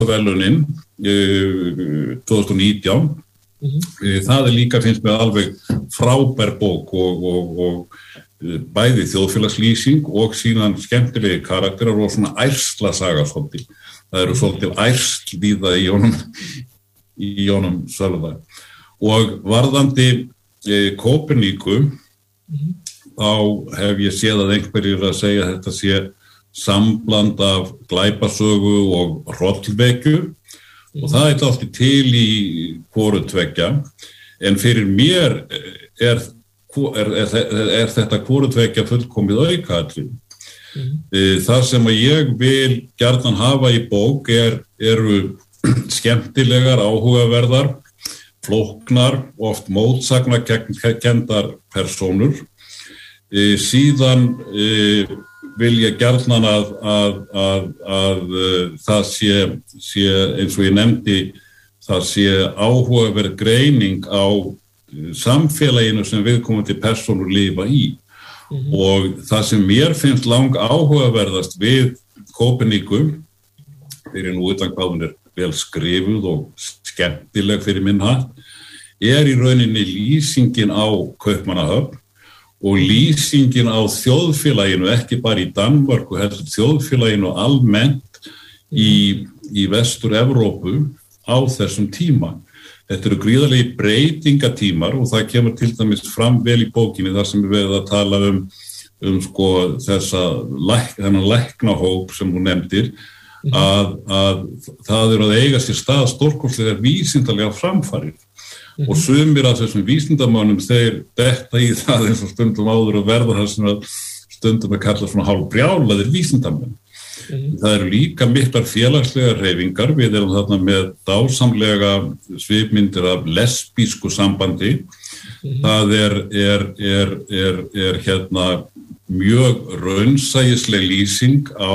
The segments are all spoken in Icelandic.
verðlaunin 2019. Það líka finnst mér alveg frábær bók og bæði þjóðfélagslýsing og síðan skemmtilegi karakterar og svona ærslasaga svolítið. Það eru svolítið ærsl víða í honum Sölva. Og varðandi Kóperníku, þá hef ég séð að einhverjir að segja að þetta sé sambland af glæpasögu og hrollvekju og það er alltaf til í hvoru tveggja, en fyrir mér er þetta hvoru tveggja fullkomið aukaatriði. Það sem að ég vil gjarnan hafa í bók eru skemmtilegar, áhugaverðar, flóknar, oft mótsagnakendar persónur. Síðan vil ég gjarnan að það sé eins og ég nefndi, það sé áhugaverð greining á samfélaginu sem viðkomandi persónur lifa í. Og það sem mér finnst lang áhugaverðast við Kóperníku, fyrir nú utan hvað hún vel skrifuð og skemmtileg fyrir minn hatt, í rauninni lýsingin á Kaupmannahöfn og lýsingin á þjóðfélaginu, ekki bara í Danmörku, heldur þjóðfélaginu almennt í Vestur-Evrópu á þessum tíma. Þetta eru gríðarlegi breytingatímar og það kemur til dæmis fram vel í bókinni þar sem við verðum að tala sko þennan læknahóp sem hún nefndir, að það eru að eiga sér stað stórkostlegar vísindalega framfarir. Og sumir af þessum vísindamönnum þeir detta í það eins og stundum áður að verða það sem stundum að kalla svona hálfbrjálaðir vísindamenn. Það eru líka miklar félagslegar hreyfingar, við erum þarna með dásamlega svipmyndir af lesbísku sambandi. Það er hérna mjög raunsæisleg lýsing á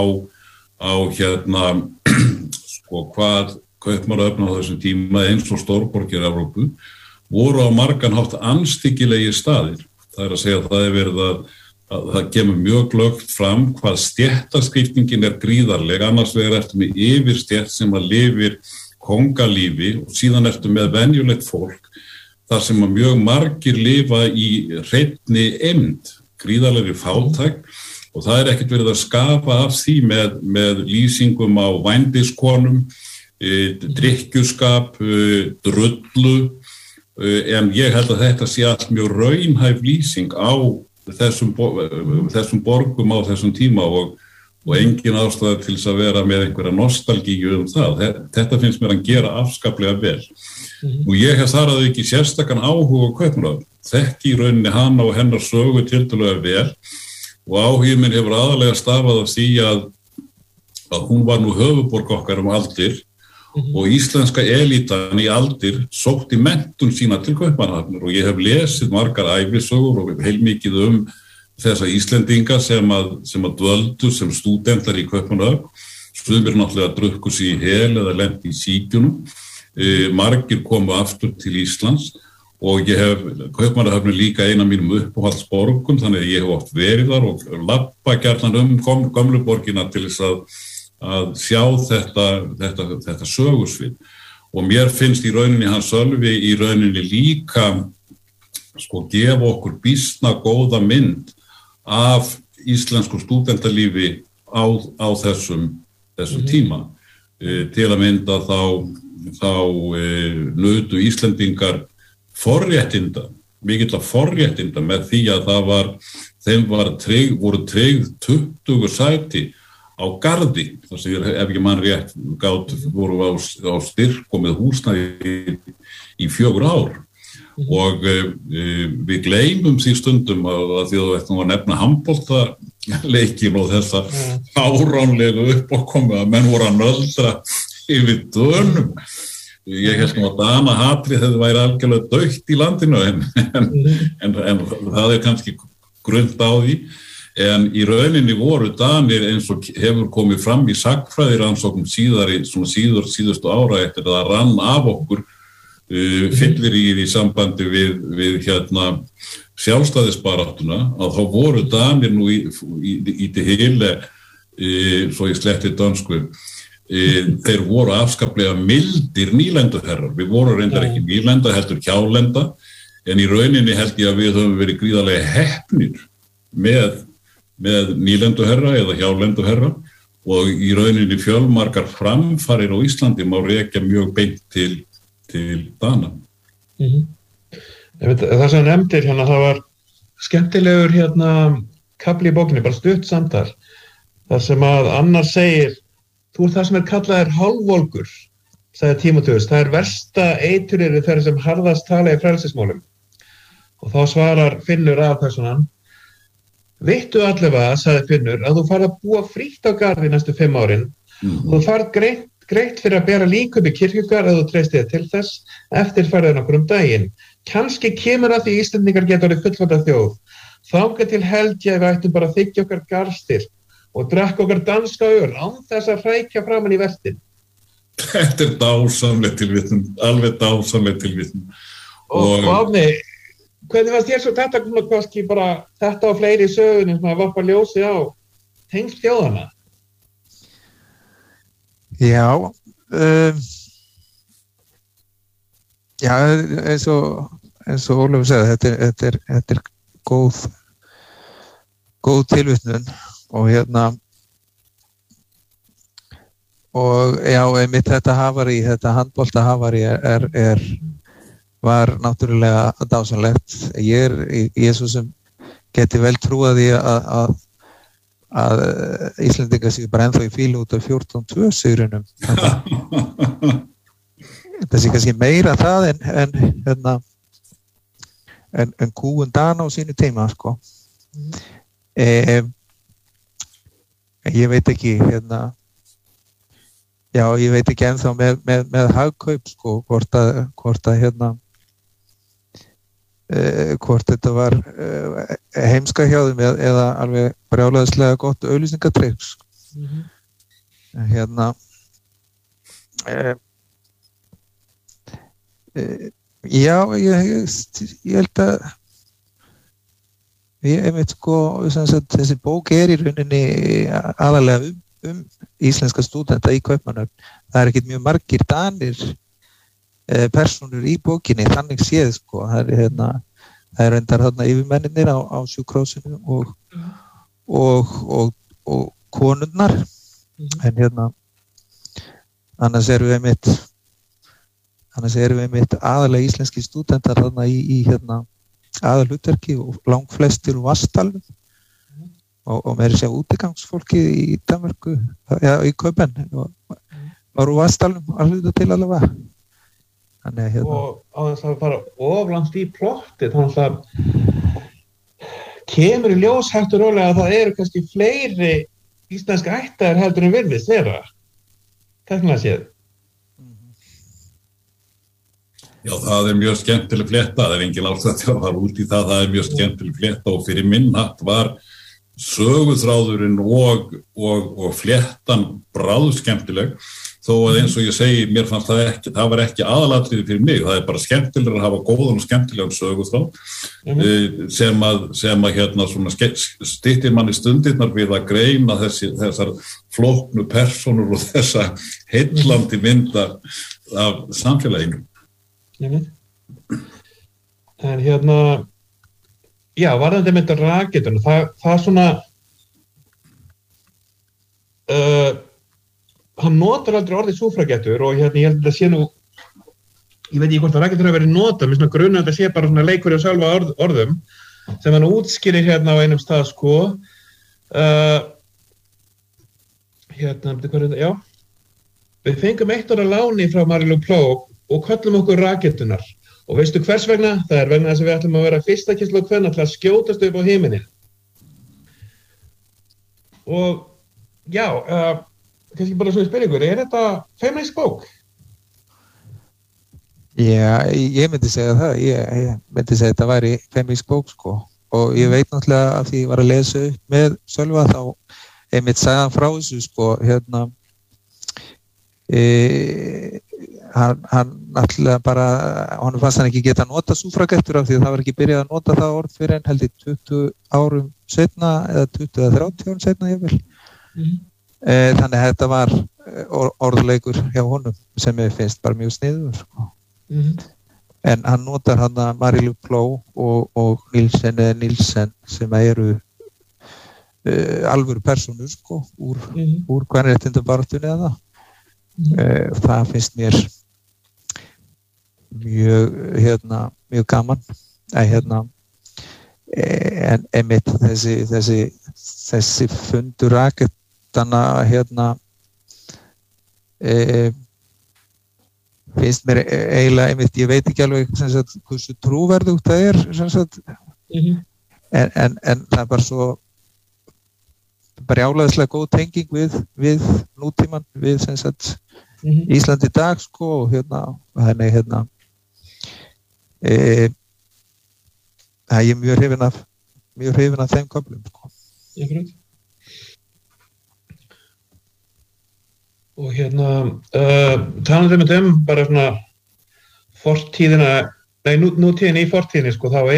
sko hvað Kaupmannahöfn á þessum tíma eins og stórborgir Evrópu voru á margan hátt anstyggilegi staðir. Það er að segja að það verið að það kemur mjög glöggt fram hvað stéttaskiptingin gríðarleg, annars vegar ertu með yfirstétt sem að lifir kongalífi og síðan ertu með venjulegt fólk þar sem að mjög margir lifa í hreinni eymd, gríðarlegri fátækt og það ekkert verið að skapa af því með lýsingum á vændiskonum, drykkjuskap, drullu, en ég held að þetta sé allt mjög raunhæf lýsing á þessum borgum á þessum tíma og engin ástæða til þess að vera með einhverja nostalgíu það. Þetta finnst mér að gera afskaplega vel. Og ég hef þar að auki sérstakan áhuga á Kaupmannahöfn. Þekki í rauninni hana og hennar sögu tiltölulega vel og áhuginn minn hefur aðalega stafað af því að hún var nú höfuðborg okkar aldir og íslenska elítan í aldir sótti menntun sína til Kaupmannahafnar og ég hef lesið margar ævisögur og heilmikið þessa Íslendinga sem að dvöldu sem stúdentar í Kaupmannahöfn. Sumir náttúrulega drukku sig í hel eða lenti í síkjunum. Margir komu aftur til Íslands og ég hef Kaupmannahöfn líka eina mínum uppáhaldsborgum, þannig að ég hef oft verið þar og labba gjarnan gömlu borgina til þess að sjá þetta sögusvið og mér finnst í rauninni hans Sölvi í rauninni líka sko gefa okkur býsna góða mynd af íslensku stúdentalífi á þessum tíma. Til að mynda þá nutu Íslendingar forréttinda, mikilla forréttinda með því að þeim voru tryggð 20 sæti á Garði, þar sem ef ekki mann rétt voru á styrk og með húsnæði í 4 ár. Og við gleymum því stundum að því að við ætlum að nefna handboltaleikin og þessa áránlegu uppákomu að menn voru að nöldra yfir Dönum. Ég held að Danahatrið hefði væri algjörlega dautt í landinu en það kannski grunnt á því. En í rauninni voru Danir eins og hefur komið fram í sagnfræðirannsóknum síðustu ára eftir að það rann af okkur fylliríð í sambandi við sjálfstæðisbaráttuna að þá voru Danir nú í det hele, svo ég sletti dönsku, þeir voru afskaplega mildir nýlenduherrar. Við vorum reyndar ekki nýlenda, heldur hjálenda, en í rauninni held ég að við höfum verið gríðarlega heppnir með nýlenduherra eða hjálenduherra og í rauninni fjölmargar framfarir á Íslandi má rekja mjög beint til Dana. Það sem nefndir hérna, það var skemmtilegur kafli í bókinni, bara stutt samtal, þar sem að annar segir, þú það sem kallaðir hálfvolgur, sagði Tímóteus, það versta eituryrði þeirra sem harðast tala í frelsismálum. Og þá svarar Finnur af personan, vittu allavega, sagði Finnur, að þú farð að búa frítt á garði næstu 5 árin og þú farð greitt fyrir að bera lík upp í kirkjugarð ef þú treystir þér til þess eftir ferðin okkur daginn. Kannski kemur að því Íslendingar geta orðið fullvalda þjóð. Þangað til held ég að við ættum bara að þiggja okkar garðstyrk og drekka okkar danska öl án þess að hrækja framan í vertin. Þetta dásamleg tilvitnun, alveg dásamleg tilvitnun. Og Árni, hvernig fannst þér svo þetta kannski bara þetta og fleiri sögunum sem að varpa ljósi á tengsl þjóðanna? Já, eins og Ólafur sagði, þetta er góð tilvitnun og og já, einmitt þetta handboltahafari var náttúrulega dásamlegt. Ég er svo sem geti vel trúað því að Íslendingar séu bara ennþá í fílu út af 14-2 sigrinum. Það sé kannski meira það en kúgun Dana á sínu tíma, sko. Ég veit ekki, ég veit ekki ennþá með hagkaup, sko, hvort þetta var heimska hjá þeim eða alveg brjálæðislega gott auglýsingatrix. Já, ég held að ég veit, sko, þessi bók í rauninni aðalega íslenska stúdenta í Kaupmannahöfn. Það ekkert mjög margir danir persónur í bókinni, þannig séð, sko. Það reyndar þarna yfirmennirnir á sjúkrahúsinu og konurnar. En annars erum við einmitt aðalega íslenski stúdentar þarna í aðalhlutverki og langflestir úr Vatnsdalnum og meira segja útigangsfólki í Danmörku, í Kaupen var úr Vatnsdalnum að hluta til allavega. Og á þess að fara oflangt í plottið, þannig að kemur í ljós hægt og rólega að það eru kannski fleiri íslenska ættar heldur en virðist vera. Teknilega séð. Já, það mjög skemmtileg fletta, það engin ástæða til að fara út í það mjög skemmtileg fletta og fyrir minn hatt var söguþráðurinn og flettan bráðskemmtileg, þó að eins og ég segi, mér fannst það var ekki aðalatriði fyrir mig, það bara skemmtilegur að hafa góðan og skemmtilegan söguþráð sem að svona styttir manni stundirnar við að greina þessar flóknu persónur og þessa heillandi mynda af samfélaginu. En já, varðandi með þetta raketuna, það svona hann notar aldrei orðið súffragettur og ég held að sé nú, ég veit ekki hvort að raketur hafa verið notað, mér svona grunnar að þetta sé bara svona leikur á sjálfa orðum sem hann útskýrir á einum stað, sko. Já. Við fengum 1 ára láni frá Marie-Lou Plog og köllum okkur raketunar. Og veistu hvers vegna? Það vegna þess að við ætlum að vera fyrsta kynslóð kvenna til að skjótast upp á himinin. Og já, kannski bara svo ég spyr ykkur, þetta feminist bók? Já, ég myndi segja það. Ég myndi segja þetta væri feminist bók, sko. Og ég veit náttúrulega að því ég var að lesa upp með Sölva þá einmitt sagði hann frá þessu, sko, hann náttúrulega bara, honum fannst hann ekki geta nota súffragettur af því að það var ekki byrjað að nota það orð fyrir en heldur 20 árum setna eða 20 eða 30 árum setna jafnvel. Þannig að þetta var orðleikur hjá honum sem ég finnst bara mjög sniður sko. En hann notar hann að Marilu Pló og Nielsen sem eru alvöru persónur sko, úr kvenréttindabaráttunni eða það finnst mér mjög gaman að en einmitt þessi fundur raketana finnst mér eiginlega einmitt, ég veit ekki alveg hversu trúverðugt það en það er bara svo brjálæðislega góð tenging við nútíman, við Ísland í dag sko, og þannig ég er mjög hrifinn af þeim köflum sko. Og talandi bara svona fortíðina, nútíðin í fortíðinni sko, þá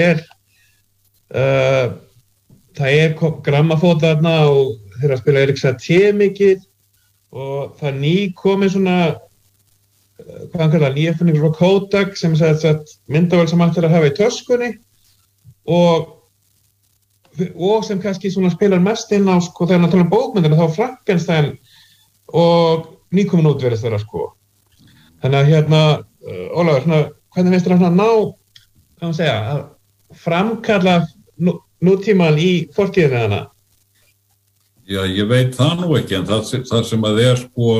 það grammafót þarna og þeir að spila Erik Satie mikið og það komið svona nýjafningur frá Kodak sem sagði að myndavél sem hægt að hafa í töskunni og sem kannski svona spilar mest inn á sko þegar hann tala um bókmyndina þá Frankenstein og nýkomin út verið þeirra sko. Þannig að Ólafur, hvernig finnst þér að ná, að framkalla nútíman í fortíðinni hana? Já, ég veit það nú ekki, en það sem að sko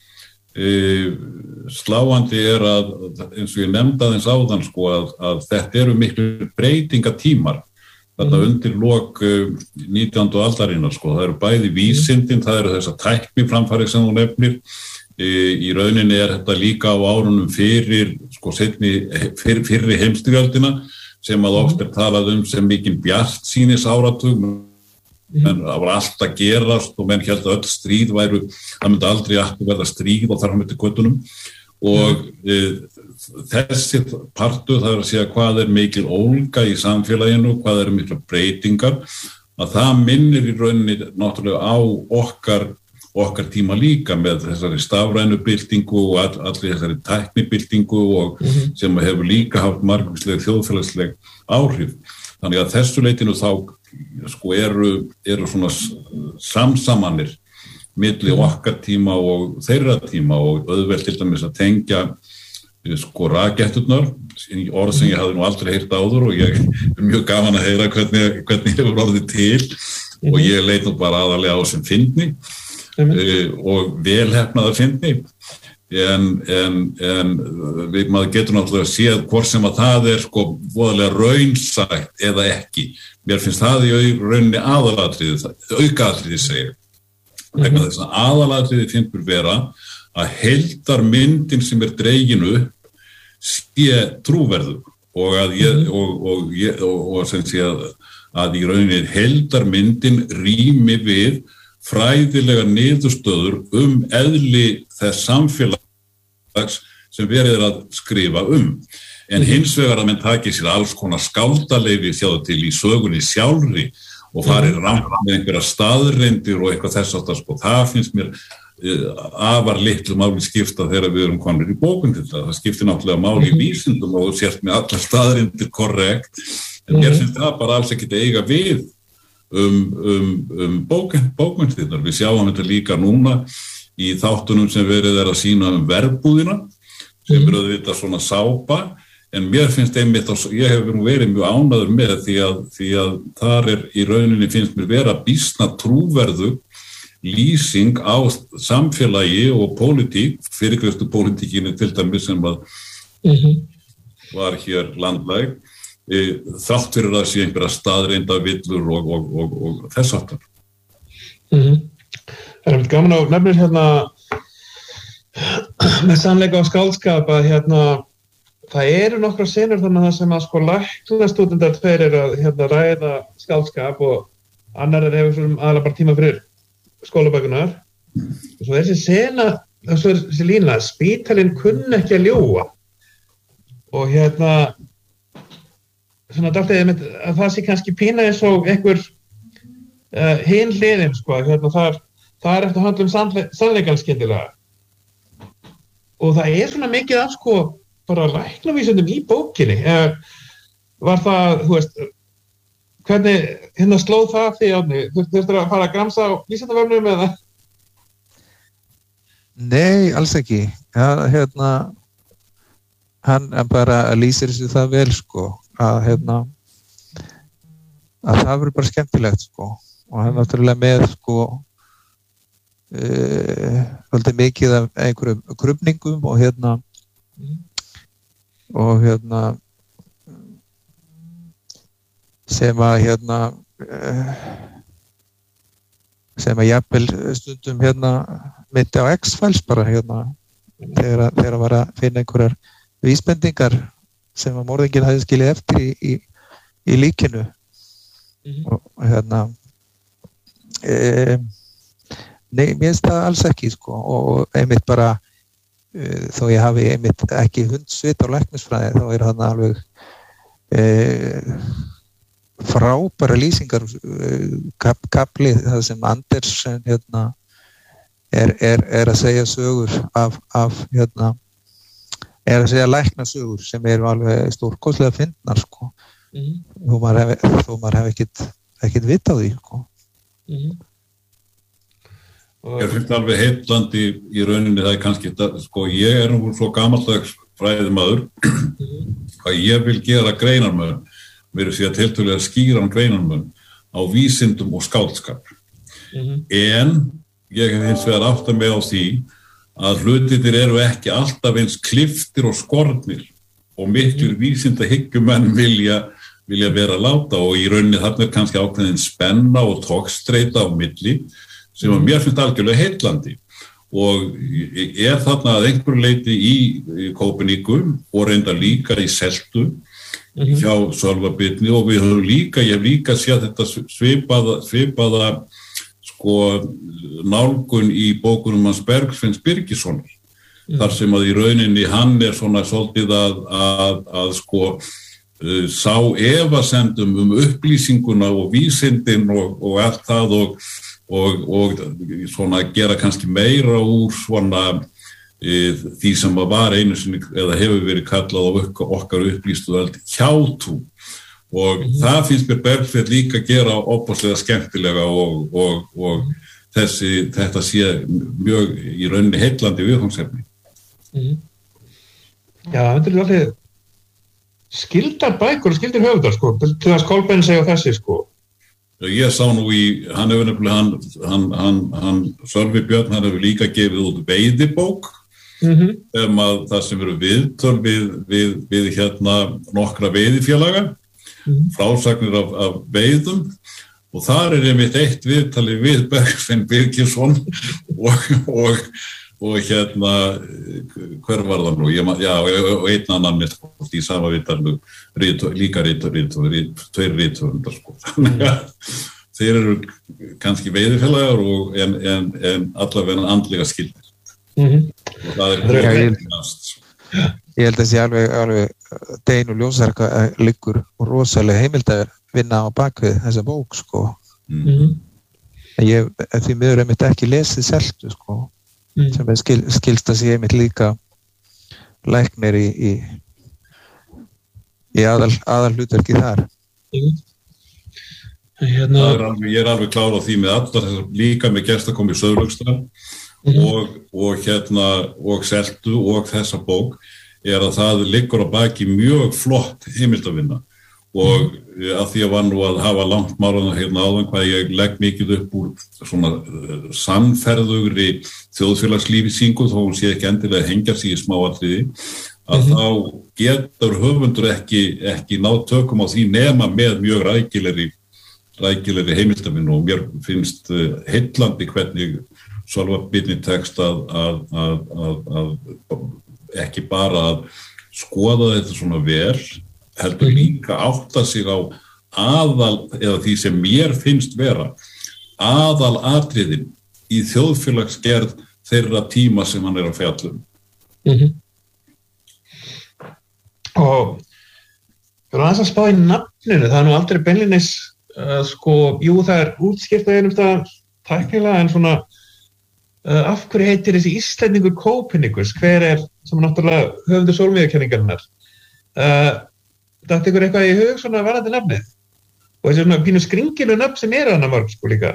sláandi að, eins og ég nefndi aðeins áðan sko, að þetta eru miklu breytingatímar. Þetta undir lok 19. aldarinnar sko, það eru bæði vísindin, það eru þessar tækniframfarir sem þú nefnir, í rauninni þetta líka á árunum fyrir sko fyrri heimsstyrjöldina sem að oft talað sem mikinn bjartsýnis áratug, menn það var allt að gerast og menn héldu öll stríð það myndi aldrei aftur verða stríð og þar með til göttunum og þessi partur, það að segja hvað mikil ólga í samfélaginu, hvað mikla breytingar, að það minnir í rauninni náttúrulega á okkar tíma líka með þessari stafrænu byltingu og allir þessari tæknibyltingu og sem hefur líka haft margvísleg þjóðfélagsleg áhrif. Þannig að þessu leitinu þá sko eru svona samsamanir milli okkar tíma og þeirra tíma og auðvelt til dæmis að tengja sko raketturnar, orð sem ég hafði nú aldrei heyrt áður og ég er mjög gaman að heyra hvernig hefur orðið til og ég leit nú bara aðalega á sem fyndni og velheppnaða fyndni en maður getur náttúrulega að séð hvort sem að það sko voðalega raunsætt eða ekki. Mér finnst það í rauninni aukaatriði segir. Vegna þess að aðalatriði finnst mér vera að heildarmyndin sem dregin upp sé trúverðug og sem sé að í rauninni heildarmyndin rými við fræðilega niðurstöður eðli þess samfélags sem verið að skrifa En hins vegar að menn taki sér alls konar skáldaleifi sjáðu til í sögunni sjálfri og farið rangt með einhverja staðreyndir og eitthvað þess aftar sko. Það finnst mér afar litlu máli skipta þegar við komnir í bókun til það. Það skiptir náttúrulega máli í vísindum og þú sért með allar staðreyndir korrekt. En mér finnst það bara alls ekkert eiga við bókmyndirnar. Við sjáum þetta líka núna í þáttunum sem verið að sýna verbúðina, sem þetta svona sápa, en mér finnst einmitt, ég hef verið mjög ánægður með því að þar í rauninni finnst mér vera býsna trúverðu lýsing á samfélagi og pólitík, fyrirgreiðslu pólitíkinni til dæmis sem að var hér landlæg, þátt fyrir að sé einhverja staðreynda villur og þess aftar. Það er gaman að nefnir með sannleika og skáldskap að það eru nokkrar senur þannig að það sem að sko læknastúdendar tveir eru að ræða skáldskap og annar hefur svona aðalega bara tíma fyrir skólabækunar og svo þessi sena, þessi lína spítalinn kunni ekki að ljúga og svona dálítið að það sé kannski pína eins og einhver hin hliðin sko, þar það eftir að handla sannleikann skyndilega. Og það svona mikið af sko bara læknavísindum í bókinni. Var það, þú veist, hvernig slóð það því Árni? Þurftir að fara að gramsa á vísindavefnum eða? Nei, alls ekki. Ja, hann bara lýsir þessu það vel sko að það verður bara skemmtilegt sko og hann náttúrulega með sko svolítið mikið af einhverjum krufningum og sem að jafnvel stundum mitt á X-Files bara þegar var að finna einhverjar vísbendingar sem að morðinginn hafði skilið eftir í líkinu og nei, mér finnst það alls ekki sko og einmitt bara þó ég hafi einmitt ekki hundsvit á læknisfræði þá hann alveg frábæra lýsingar kapli það sem Andersen að segja sögur af að segja læknasögur sem alveg stórkostlega fyndnar sko þó maður hef ekkert vit á því sko Ég finnst alveg heitlandi í rauninni það kannski sko ég nú svo gamaldags fræðimaður að ég vil gera greinarmun verið því að tiltölulega skýran greinarmun á vísindum og skáldskap en ég hef hins vegar áttað mig á því að hlutirnir eru ekki alltaf eins klipptir og skornir og miklir vísindahyggjumenn vilja vera láta og í rauninni þarna kannski ákveðin spenna og togstreita á milli sem að mér finnst algjörlega heitlandi og þarna að einhverju leyti í Kóperníku og reyndar líka í Seltu hjá Sölvabirni og ég hef líka séð þetta svipaða sko nálgun í bókunum hans Bergsveins Birgissonar þar sem að í rauninni hann svona svolítið að sko sá efasemdum upplýsinguna og vísindin og allt það og svona gera kannski meira úr svona því sem var einu sinni eða hefur verið kallað á okkar upplýstu öld hjátrú og það finnst mér Bergsveinn líka gera opaslega skemmtilega og þetta sé mjög í rauninni heitlandi viðfangsefni. Já, þetta alveg skildar bækur og skildir höfundar sko, til þess Kolbeinn segja þessi sko. Ég sá nú hann hefur nefnilega hann Sölvi Björn, hann hefur líka gefið út veiðibók það sem eru viðtöl við nokkra veiðifélaga frásagnir af veiðum og þar einmitt eitt viðtali við Bergsvein Birgisson og hver var það nú? Og einn annan í sama viðtalinu líka tveir rithöfundar sko. Þannig að þeir eru kannski veiðifélagar en allavega andlega skildir. Og það Ég held að sé alveg Dein og Ljósarka liggur og rosalega heimildaður vinna á bakvið þessa bók sko. En ég því miður einmitt ekki lesið Seltu sko. Sem skilst að sé einmitt líka læknir í aðal hlutverki þar. Ég alveg klár á því með allar þessar líka með gestakomi Sauðlauksdal og Seltu og þessa bók að það liggur á baki mjög flott heimildavinna og að því að var nú að hafa langt málan áðan hvað ég legg mikið upp úr svona sannferðugri þjóðfélagslífisýningu þó hún sé ekki endilega hengja sig í smáatriði að þá getur höfundur ekki náð tökum á því nema með mjög rækilegri heimildavinnu og mér finnst heillandi hvernig Sölvabirni tekst að ekki bara að skoða þetta svona vel heldur líka átta sig á eða því sem mér finnst vera aðalatriðin í þjóðfélagsgerð þeirra tíma sem hann að fjalla Og aðeins að spá í nafninu, það nú aldrei beinlínis sko, jú það útskiptað einum stað tæknilega en svona af hverju heitir þessi Íslendingur Kópernikus, hver sem náttúrulega höfundur sólmiðjukenningarinnar. Datt ykkur eitthvað í hug svona varðandi nafnið? Og þessi svona pínu skringilu nafn sem þarna mörg sko líka.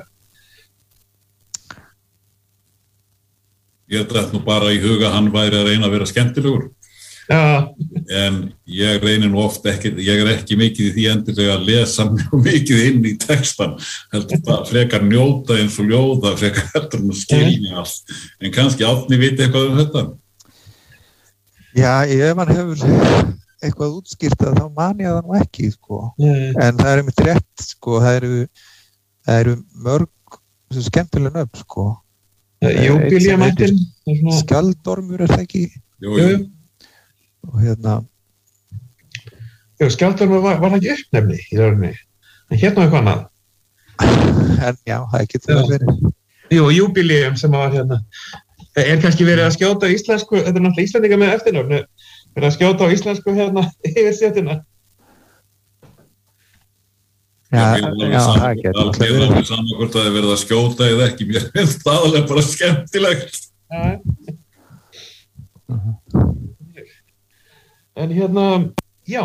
Ég datt nú bara í huga að hann væri að reyna að vera skemmtilegur. Já. En ég reynir nú oft ekki, ég ekki mikið í því endilega að lesa mjög mikið inn í textan, heldur bara frekar njóta eins og ljóða, frekar heldur að skilja allt. En kannski Árni viti eitthvað þetta? Já, ef hann hefur eitthvað útskýrt þá man ég það nú ekki, sko. En það einmitt rétt, sko, það eru mörg skemmtileg nöfn, sko. Júbílíamættin. Skjaldormur það ekki? Jú. Og Skjaldormur var það ekki uppnefni í rauninni, en hérna eitthvað annað. En já, það getur það verið. Jú, júbílíum sem var hérna. Kannski verið að skjóta á íslensku, þetta náttúrulega Íslendinga með eftirnöfnu, verið að skjóta á íslensku hérna yfir setjuna. Já, það getur það verið. Það er saman hvort það verið að skjóta eða ekki, mér finnst það alveg bara skemmtilegt. Já. En hérna, já,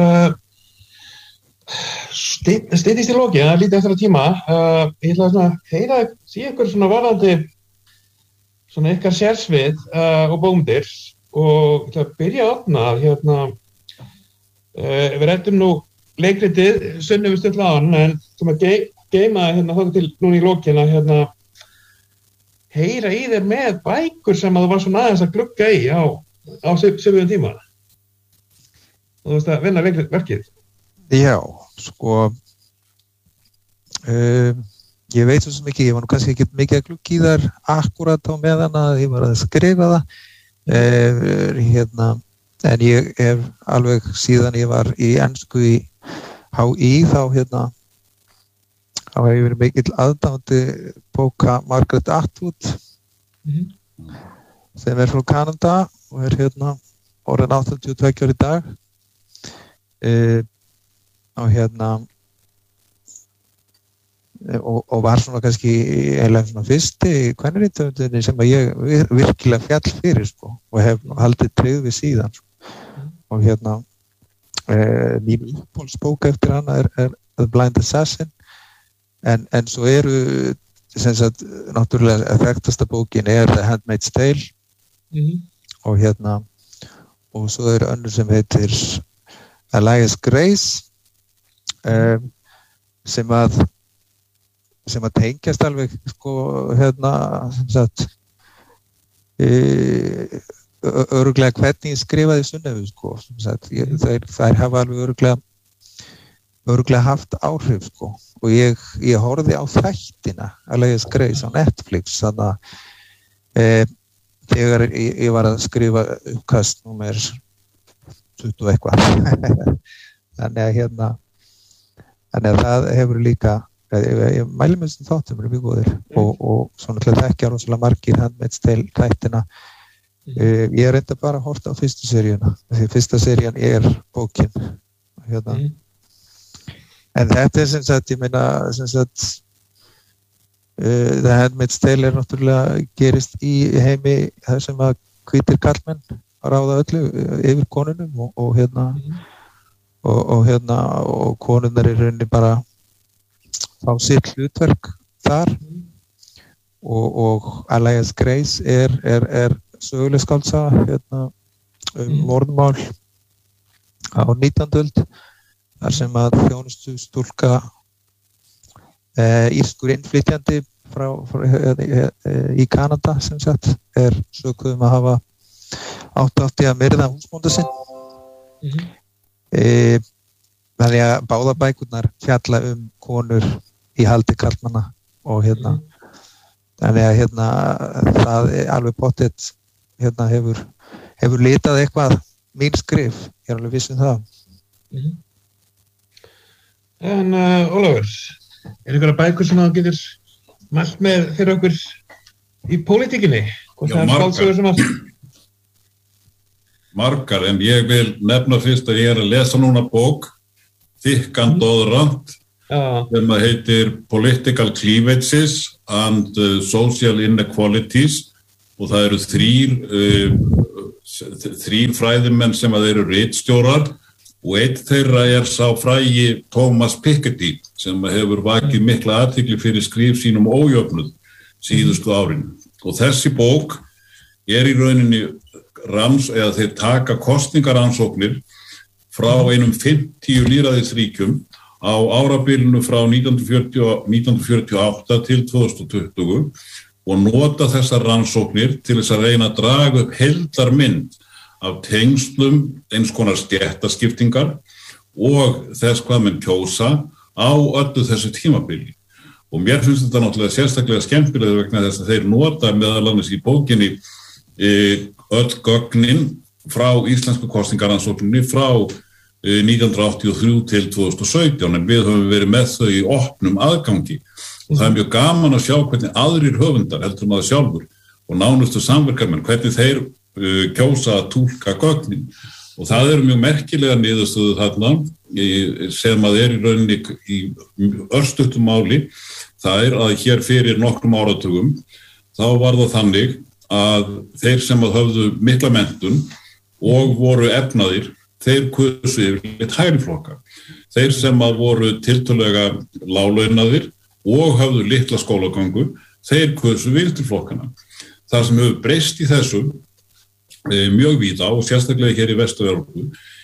styttist í loki, það lítið eftir að tíma. Ég ætla að heyra, sé ykkur svona varðandi svona ykkar sérsvið og bókmyndir og ég ætla að byrja að hérna, við ræddum nú leikritið Sunnefu Sturlason, en þú maður geyma hérna þóttu til núna í lokin að hérna heyra í þér með bækur sem að þú var svona aðeins að glugga í á svipuðum tíma. Og þú veist að vinna verkið. Já, sko ég veit svo sem ekki, ég var nú kannski ekki mikið að glugga í þar akkurat á meðan að ég var að skrifa það en ég hef alveg síðan ég var í ensku í HÍ þá hef ég verið mikill aðdáandi bóka Margaret Atwood sem frá Kanada og orðin 82 ára í dag og var svona kannski eiginlega svona fyrsti kvenrithöfundurinn sem að ég virkilega fjall fyrir sko, og hef haldið tryggð við síðan sko. Og mín uppáhaldsbók eftir hana er The Blind Assassin en svo eru sem sagt náttúrulega þekktasta bókin er The Handmaid's Tale og svo eru önnur sem heitir Elias Grace sem að tengjast alveg sko sem sagt örugglega hvernig ég skrifaði Sunnefu sko, sem sagt þær hafa alveg örugglega haft áhrif sko og ég horfði á þættina Elias Grace á Netflix þannig að þegar ég var að skrifa uppkast númer 20 eitthvað þannig að það hefur líka ég mæli með þessum þáttum mjög góðir og svona til að þekkja rosalega margir Handmaid's Tale þættina ég reynda bara að horta á fyrstu seríuna því fyrsta serían er bókin en þetta er sem sagt ég meina sem sagt The Handmaid's Tale er náttúrulega gerist í heimi þar sem að hvítir karlmenn ráða öllu yfir konunum og konurnar í rauninni bara fá sitt hlutverk þar og Elias Grace er söguleg skáldsaga morðmál á 19. öld þar sem að þjónustu stúlka írskur innflytjandi frá í Kanada sem sagt sökuð að hafa átti að myrða húsbónda sinn þannig að báðar bækurnar fjalla konur í haldi karlmanna og þannig að það er alveg pottet hefur litað eitthvað mín skrif, ég er alveg viss það En Ólafur, einhverja bækur sem þú getur mælt með fyrir okkur í pólitíkinni? Margar, en ég vil nefna fyrst að ég er að lesa núna bók Þykkan Doðrant sem að heitir Political Cleavages and Social Inequalities og það eru þrír fræðimenn sem að eru ritstjórar og einn þeirra sá frægi Thomas Piketty sem hefur vakið mikla athygli fyrir skrif sínum ójöfnuð síðustu árin. Og þessi bók í rauninni eða þeir taka kosningarannsóknir frá einum 50 lýðræðisríkjum á árabilinu frá 1948 til 2020 og nota þessar rannsóknir til þess að reyna að draga upp heildarmynd af tengslum eins konar stéttaskiptingar og þess hvað menn kjósa á öllu þessu tímabili. Og mér finnst þetta náttúrulega sérstaklega skemmtilega vegna þess að þeir nota meðal annars í bókinni öll gögnin frá íslensku kosningarannsókninni frá 1983 til 2017 en við höfum verið með þau í opnum aðgangi og það mjög gaman að sjá hvernig aðrir höfundar heldur maður sjálfur og nánustu samverkamenn hvernig þeir kjósa að túlka gögnin og það eru mjög merkilega niðurstöðu þarna sem að í rauninni í örstuttum máli það að hér fyrir nokkrum áratugum þá var það þannig að þeir sem að höfðu mikla menntun og voru efnaðir þeir kusu yfirleitt hægri flokka. Þeir sem að voru tiltölulega láglaunaðir og höfðu litla skólagöngu, þeir kusu vinstri flokkana. Það sem hefur breyst í þessu mjög víða og sérstaklega hér í Vestur-Evrópu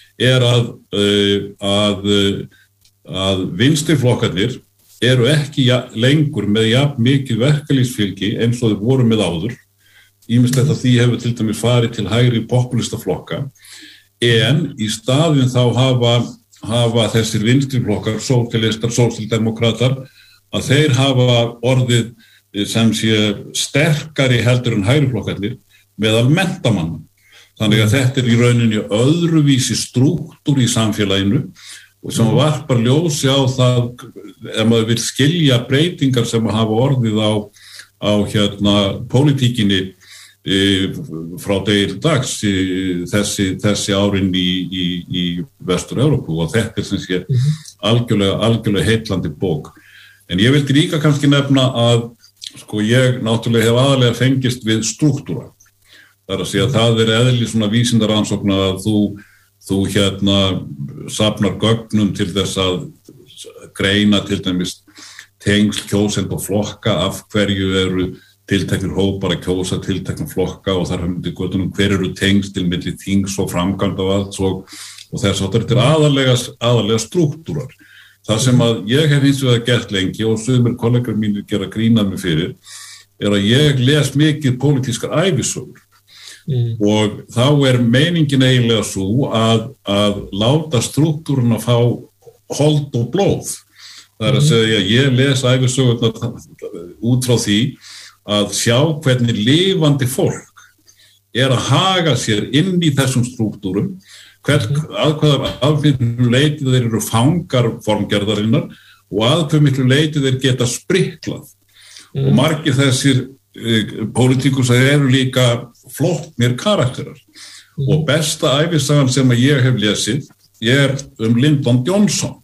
að vinstri flokkarnir eru ekki lengur með jafn mikið verkalýðsfylgi eins og þeir voru með áður. Ýmislegt að því hefur til dæmis farið til hægri populistaflokka en í staðinn þá hafa þessir vinstri flokkar, sósíalistar, sósíaldemókratar að þeir hafa orðið sem sé sterkari heldur en hægri flokkarnir meðal menntamanna. Þannig að þetta í rauninni öðruvísi strúktúr í samfélaginu og sem varpar ljósi á það ef maður vil skilja breytingar sem hafa orðið á pólitíkinni frá degi til dags þessi árin í Vestur-Evrópu og þetta sem sé algjörlega heitlandi bók. En ég vildi líka kannski nefna að ég náttúrulega hef aðalega fengist við strúktúra. Það að segja að það eðli svona vísindaransókna að þú safnar gögnum til þess að greina til dæmis tengsl kjósenda og flokka af hverju eru tilteknir hópar að kjósa tiltekna flokka og þar hver eru tengsl milli þings og framkvæmdarvalds og þess að þetta aðalega strúktúrar. Það sem að ég hef hins vegar gert lengi og sumir kollegar mínir gera grínað mig fyrir að ég les mikið pólitískar ævisögur og þá meiningin eiginlega svo að láta strúktúruna fá hold og blóð. Það að segja að ég les ævisögurnar út frá því að sjá hvernig lifandi fólk að haga sér inn í þessum strúktúrum, að hvaða miklu leyti þeir eru fangar formgerðarinnar og að hvaða miklu leyti þeir geta spriklað. Og margir þessir pólitíkusar eru líka flóknir karakterar. Og besta ævisagan sem ég hef lesið Lyndon Johnson.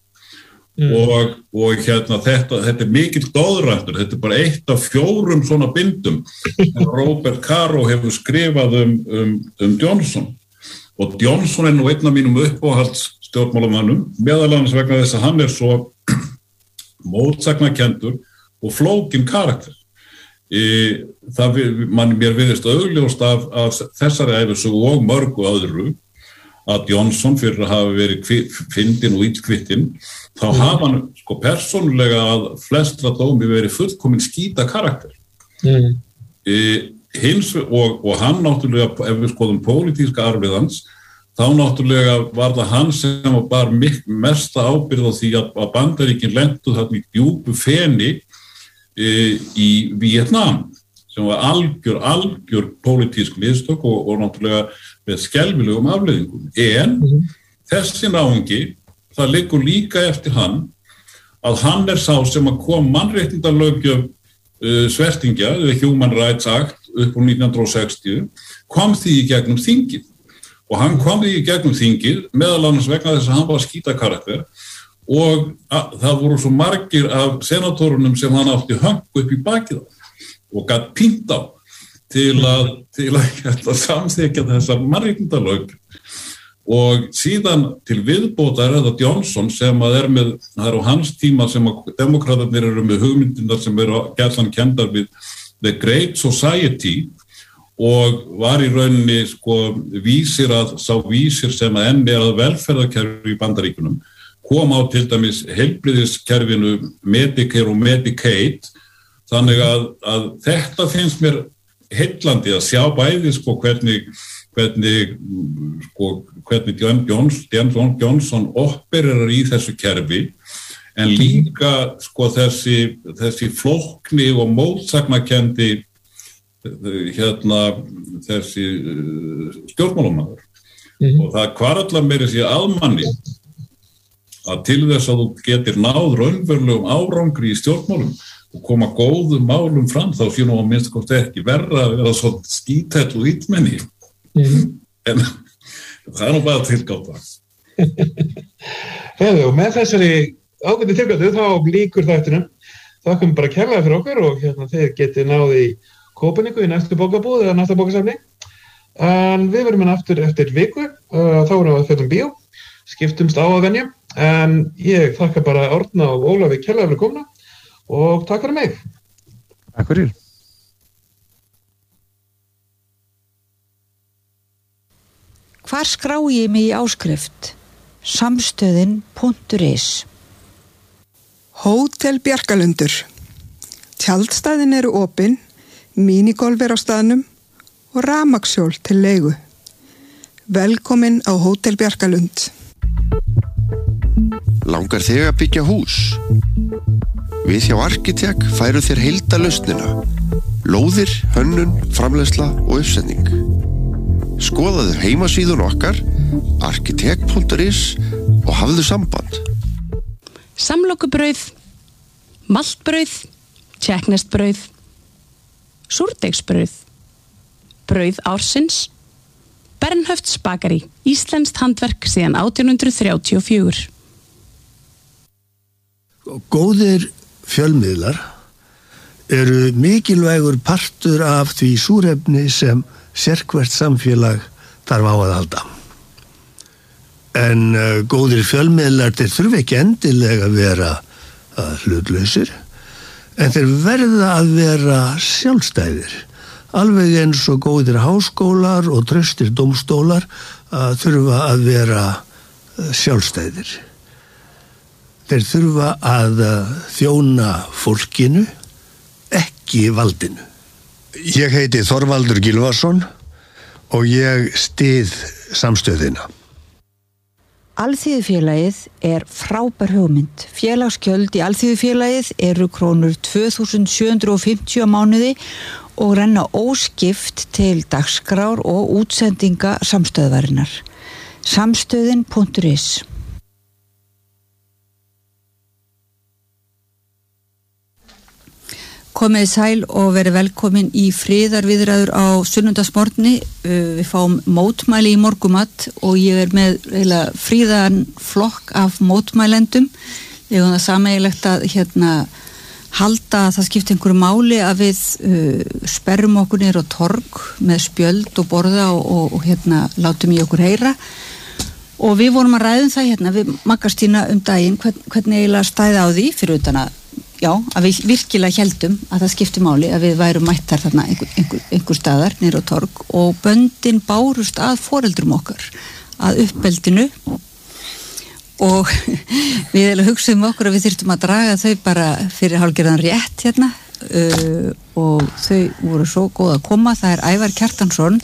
Og þetta mikill doðrættur, þetta bara 1 af 4 svona bindum sem Robert Caro hefur skrifað Johnson. Og Johnson nú einn af mínum uppáhalds stjórnmálamönnum, meðal annars vegna þess að hann svo mótsagnakendur og flókin karakter. Mér virðist augljóst af þessari ævisögu og mörgu öðru að Johnson fyrir að hafa verið fyndinn og illkvittinn, þá hafa hann persónulega að flestra dómi verið fullkominn skýta karakter. Og hann náttúrulega, ef við skoðum pólitíska arfið hans, þá náttúrulega var það hann sem bar mesta ábyrgð á því að Bandaríkin lentu þarna í djúpu feni í Víetnam, sem var algjör pólitísk mistök og náttúrulega með skelfilegum afleiðingum. En þessi náungi, það liggur líka eftir hann að hann sá sem að kom mannréttindalöggjöf svertingja, Human Rights Act upp úr 1960, kom því í gegnum þingið. Og hann kom því í gegnum þingið meðal annars vegna þess að hann var skítakarakter og það voru svo margir af senatorunum sem hann átti höng upp í bakið og gat pínt á til að samþykja þessar mannréttindalög. Og síðan til viðbótar er það Johnson sem það er á hans tíma sem að demokratarnir eru með hugmyndirnar sem eru gætlan kendar við The Great Society og var í rauninni sá vísir sem að enn að velferðarkerfi í Bandaríkjunum kom á til dæmis heilbrigðiskerfinu Medicare og Medicaid, þannig að þetta finnst mér heillandi að sjá bæði hvernig Johnson opererar í þessu kerfi, en líka þessi flókni og mótsagnakendi þessi stjórnmálamaður. Og það hvarflar meira sig aðmanni að til þess að þú getur náð raunverulegum árangri í stjórnmálum og koma góðum málum fram, þá sé nú að minnst kosti ekki verra að vera svo skítæll og ítmenni. En það er nú bara tilgáta. Og með þessari ágæti tilgátu þá lýkur þættinum. Þakkum bara kærlega fyrir okkur og þeir geti náð í Kópaníku í næstu bókabúð eða næsta bókasafni. En við verðum aftur eftir viku, þá erum við að fjalla bíó, skiptumst á að venja. En ég þakka bara Árna og Ólafi kærlega fyrir komuna og takk fyrir mig. Takk fyrir. Hvar skrái ég mig í áskrift? Samstöðin.is. Hótel Bjarkalundur. Tjaldstæðin eru opin, minigolf er á staðnum og rafmagnshjól til leigu. Velkomin á Hótel Bjarkalund. Langar þig að byggja hús? Við hjá Arkitek færum þér heildarlausnina. Lóðir, hönnun, framleiðsla og uppsetning. Skoðaðu heimasíðun okkar, arkitek.is og hafðu samband. Samlokubrauð, maltbrauð, tékkneskt-brauð, súrdeigsbrauð, brauð ársins, Bernhöfts bakari, íslenskt handverk síðan 1834. Góðir fjölmiðlar eru mikilvægur partur af því súrefni sem sérhvert samfélag þarf á að halda. En góðir fjölmiðlar þeir þurfa ekki endilega að vera hlutlausir, en þeir verða að vera sjálfstæðir. Alveg eins og góðir háskólar og traustir dómstólar þurfa að vera sjálfstæðir. Þeir þurfa að þjóna fólkinu, ekki valdinu. Ég heiti Þorvaldur Gylfason og ég styð samstöðina. Alþýðufélagið er frábær hugmynd. Félagsgjöld í Alþýðufélagið eru krónur 2.750 á mánuði og renna óskipt til dagskrár og útsendinga samstöðvarinnar. Samstöðin.is. Komið sæl og verið velkomin í friðarviðræður á sunnudagsmorgni. Við fáum mótmæli í morgumat og ég er með fríðan flokk af mótmælendum. Við höfum það sameiginlegt að halda að það skipti einhverju máli að við sperrum okkur niður á torg með spjöld og borða og látum í okkur heyra. Og við vorum að ræða það við Maggastína daginn hvernig eiginlega stæði á því fyrir utan að við virkilega héldum að það skipti máli að við værum mættar þarna einhver staðar niður á torg og böndin bárust að foreldrum okkar að uppeldinu og við hugsaðum okkur að við þyrftum að draga þau bara fyrir hálfgerðan rétt og þau voru svo góð að koma. Það er Ævar Kjartansson,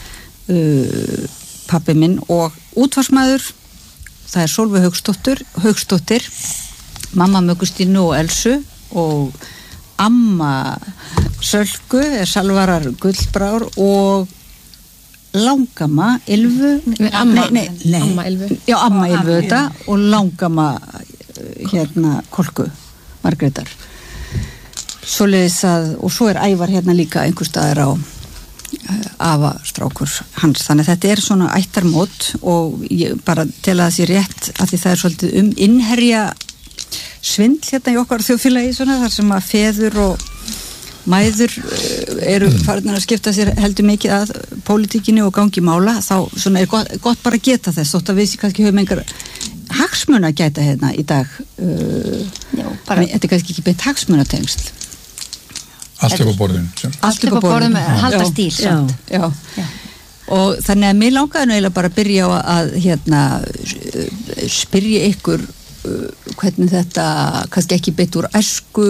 pabbi minn og útvarpsmaður, það er Sólveig Hauksdóttir, mamma Möggustínu og Elsu og amma Sölku er Salvarar Gullbrár og langama Ylfu Amma Ylfu. Já, amma Ylfu þetta og langama Kolku Margrétar. Svoleiðis að og svo er Ævar líka einhver staðar afastrákur hans, þannig að þetta svona ættarmót og ég bara tel að það sé rétt að því það svolítið innherja svindl hérna í okkar þjóðfélagi svona, þar sem að feður og mæður eru farin að skipta sér heldur mikið að pólitíkinni og gangi mála, þá svona gott bara að geta þess, þótt að við kannski höfum einhver hagsmuna að gæta hérna í dag þetta kannski ekki beint hagsmunatengsl. Allt upp á borðinu. Allt upp á borðinu, halda stíl. Já. Og þannig að mér langaði nú eiginlega bara að byrja á að spyrja ykkur hvernig þetta, kannski ekki beint úr æsku,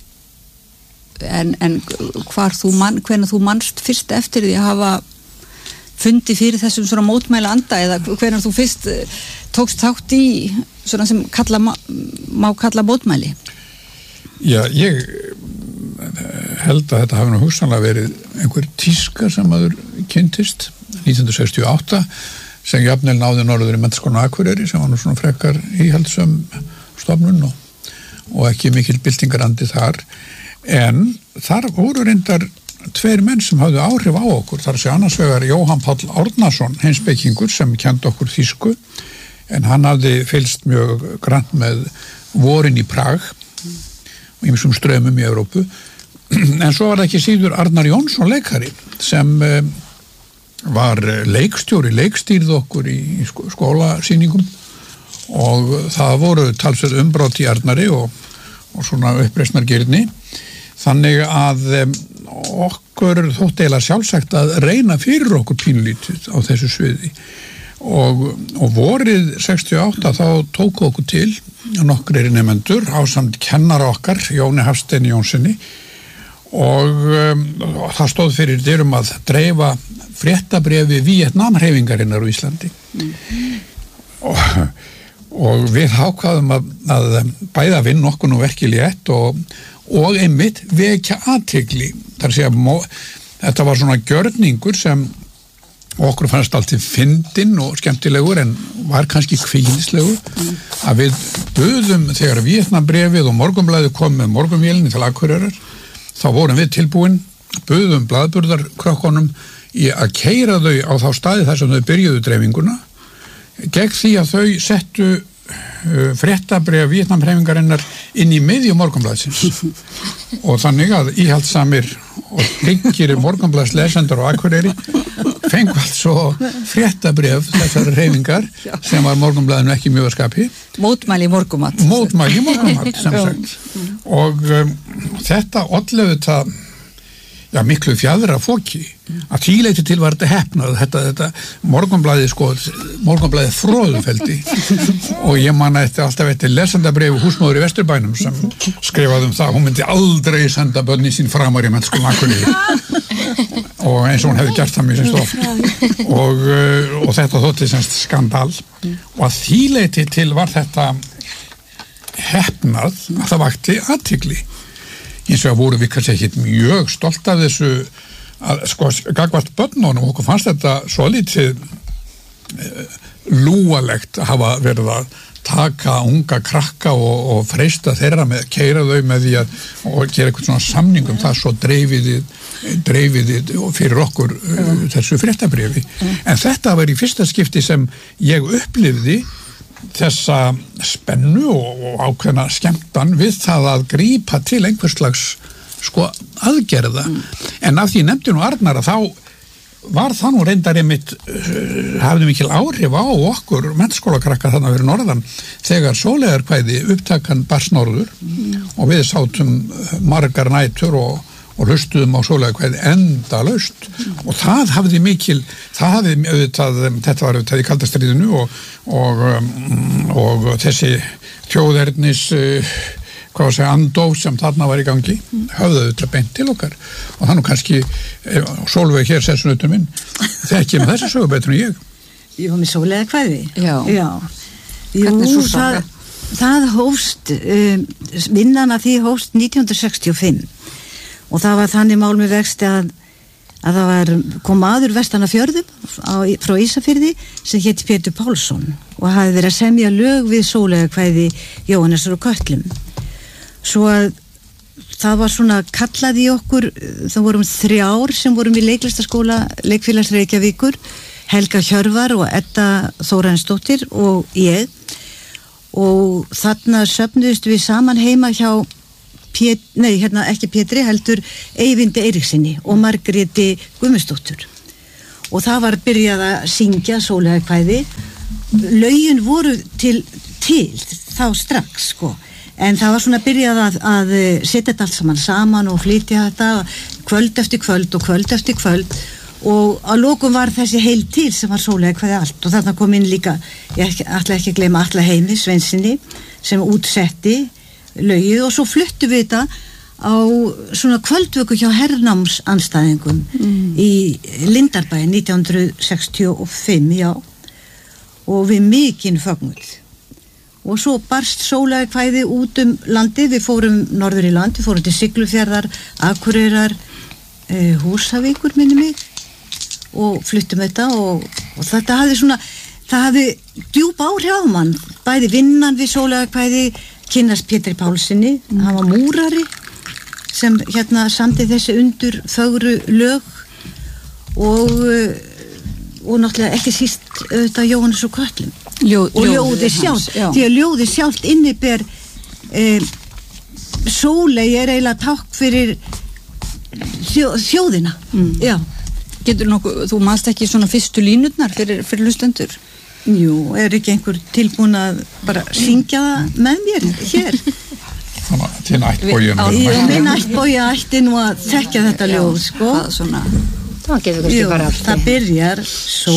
en hvenær þú manst fyrst eftir því að hafa fundið fyrir þessum svona mótmæla anda eða hvenær þú fyrst tókst þátt í svona sem má kalla mótmæli? Já, ég held að þetta hafi nú hugsanlega verið einhver tíska sem maður kynntist 1968 sem jafnvel náði norður í Menntaskólann á Akureyri sem var nú svona frekar íhaldssöm stofnun og ekki mikil byltingarandi þar, en þar voru reyndar tveir menn sem hafðu áhrif á okkur, þar sé annars vegar Jóhann Páll Árnason, heimspekingur sem kendi okkur þýsku, en hann hafði fylgst mjög grannt með vorin í Prag og ýmsum straumum í Evrópu, en svo var það ekki síður Arnar Jónsson leikari sem var leikstýrði okkur í skólasýningum og það voru talsverð umbrot í Arnari og svona uppreisnargirni, þannig að okkur þótti eiginlega sjálfsagt að reyna fyrir okkur pínulítið á þessu sviði og vorið 68 þá tóku okkur til nokkrir nemendur ásamt kennara okkar, Jóni Hafsteini Jónssoni og það stóð fyrir dyrum að dreifa fréttabréfi Víetnamhreyfingarinnar á Íslandi og við ákvaðum að bæða vinna okkur nú verkilétt og einmitt vekja athygli, þar sé að þetta var svona gjörningur sem okkur fannst alltaf fyndinn og skemmtilegur en var kannski kvíðislegur að við buðum þegar Víetnambréfið og Morgunblaðið kom með morgunvélinni til Akureyrar, þá vorum við tilbúin, buðum blaðburðarkrökkunum í að keyra þau á þá staði þar sem þau byrjuðu dreifinguna gegn því að þau settu fréttabréf Víetnamhreyfingarinnar inn í miðju Morgunblaðsins og þannig að íhaldsamir og hryggir Morgunblaðs lesendur á Akureyri fengu svo fréttabréf þessar hreyfingar sem var Morgunblaðinu ekki mjög að skapi. Mótmæli morgumat sem sagt og þetta olleðu þetta miklu fjadra fóki að tíleiti til var þetta hefnað þetta morgunblaðið fróðufeldi og ég man alltaf eftir lesendabréfi húsmóður í Vesturbænum sem skrifaði það, hún myndi aldrei senda börnin sín framar í Menntaskólann á Akureyri og eins og hún hefði gert það mjög semst oft og þetta þótti semst skandal og að tíleiti til var þetta hefnað að það vakti athygli. Hins vegar voru við kannski ekki mjög stolt af þessu að gagvart börnunum, okkur fannst þetta svo lítið lúalegt að hafa verið að taka unga krakka og freista þeirra keyra þau með því að og gera eitthvað svona samningum það svo dreifiði fyrir okkur þessu fréttabréfi en þetta var í fyrsta skipti sem ég upplifði þessa spennu og ákveðna skemmtan við það að grípa til einhvers slags aðgerða en af því nefndi nú Arnar að þá var það nú reyndar einmitt hafði mikil áhrif á okkur menntaskólakrakka þarna fyrir norðan þegar sólegarkvæði upptakan barst norður og við sátum margar nætur og hlustuðum á sólegarkvæði endalaust og það hafði mikil þetta var auðvitað í kalda stríðinu og þessi þjóðernis andóf sem þarna var í gangi höfðu auðvitað beint til okkar og það nú kannski Sólveig hér sessunutur minn þekkir með þessi sögu betur en ég. Ég var með sólegarkvæði. Já. Hvernig svo saga? Það hófst vinnan að því hófst 1965 og það var þannig mál með vexti að það kom maður vestan af fjörðum frá Ísafirði sem hétt Pétur Pálsson og hafði verið að semja lög við sólegarkvæði Jóhannesar og Kötlum svo að það var svona kallað í okkur, það vorum 3 sem vorum í leiklistaskóla Leikfélags Reykjavíkur, Helga Hjörvar og Edda Þórarinsdóttir og ég, og þarna söfnuðust við saman heima hjá ekki Pétri, heldur Eyvindi Eiríksinni og Margréti Guðmundsdóttur, og það var byrjað að syngja sólarkvæði. Lögin voru til þá strax sko, en það var svona byrjað að setja þetta allt saman og flytja þetta kvöld eftir kvöld og kvöld eftir kvöld, og að lokum var þessi heil til sem var sólarkvæði allt, og þarna kom inn líka, ég ætla ekki að gleyma Atla Heimi Sveinsinni sem útsetti lögið, og svo fluttu við þetta á svona kvöldvöku hjá hernámsanstæðingum í Lindarbæ 1965, já, og við mikinn fögnuð. Og svo barst sólarkvæði út landið, við fórum norður í land, við fórum til Siglufjarðar, Akureyrar, Húsavíkur minni mig, og fluttum þetta, og þetta hafði svona, það hafði djúp áhrif á mann, bæði vinnan við sólarkvæði, kynnast Pétri Pálssyni, hann var múrari sem samdi þessi undur fögru lög, og náttúrulega ekki síst auðvitað Jóhannes og Kötlum og ljóði sjálft, því að ljóði sjálft inniber Sóley er eiginlega tákn fyrir þjóðina. Já. Getur nokkuð, þú maðst ekki svona fyrstu línurnar fyrir hlustendur? Jú, er ekki einhver tilbúin að bara syngja það með mér hér? Þannig að þinn ættbogi minn ættbogi ætti nú að þekkja þetta ljóð, sko. Það getur kannski bara það byrjar